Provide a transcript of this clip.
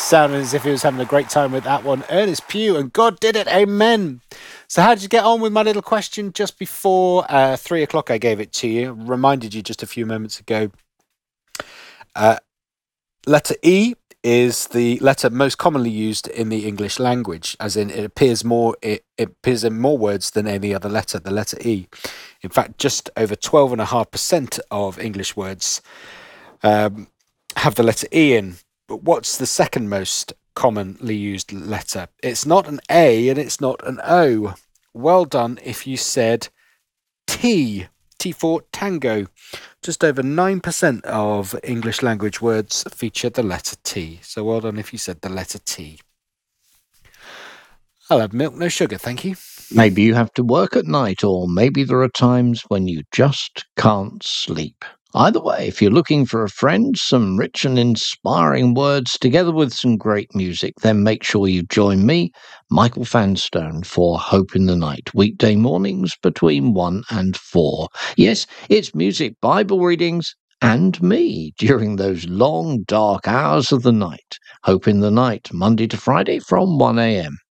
Sounded as if he was having a great time with that one. Ernest Pugh, and God did it, amen. So how did you get on with my little question just before 3 o'clock? I gave it to you, reminded you just a few moments ago. Letter E is the letter most commonly used in the English language, as in it appears in more words than any other letter, the letter E. In fact, just over 12.5% of English words have the letter E in. But what's the second most commonly used letter? It's not an A and it's not an O. Well done if you said T. T for tango. Just over 9% of English language words feature the letter T. So well done if you said the letter T. I'll have milk, no sugar, thank you. Maybe you have to work at night, or maybe there are times when you just can't sleep. Either way, if you're looking for a friend, some rich and inspiring words together with some great music, then make sure you join me, Michael Fanstone, for Hope in the Night, weekday mornings between 1 and 4. Yes, it's music, Bible readings, and me during those long, dark hours of the night. Hope in the Night, Monday to Friday from 1 a.m.